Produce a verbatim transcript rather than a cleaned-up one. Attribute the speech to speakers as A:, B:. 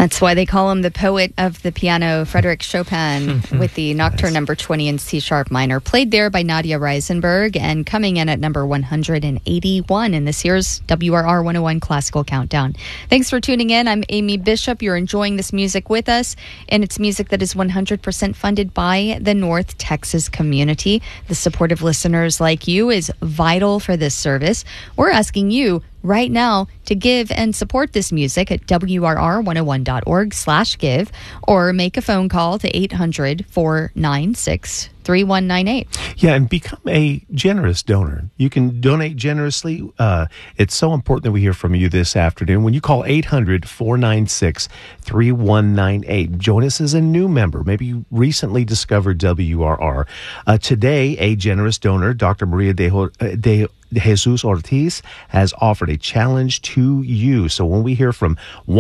A: That's why they call him the poet of the piano, Frédéric Chopin, with the Nocturne number twenty in C-sharp minor, played there by Nadia Reisenberg, and coming in at number one hundred eighty-one in this year's W R R one oh one Classical Countdown. Thanks for tuning in. I'm Amy Bishop. You're enjoying this music with us, and it's music that is one hundred percent funded by the North Texas community. The support of listeners like you is vital for this service. We're asking you right now to give and support this music at W R R one oh one dot org slash give, or make a phone call to eight hundred, four nine six, three one nine eight.
B: Yeah, and become a generous donor. You can donate generously. Uh, it's so important that we hear from you this afternoon. When you call eight hundred, four nine six, three one nine eight, join us as a new member. Maybe you recently discovered W R R. Uh, today, a generous donor, Doctor Maria de, de Jesus Ortiz, has offered a challenge to you. So when we hear from one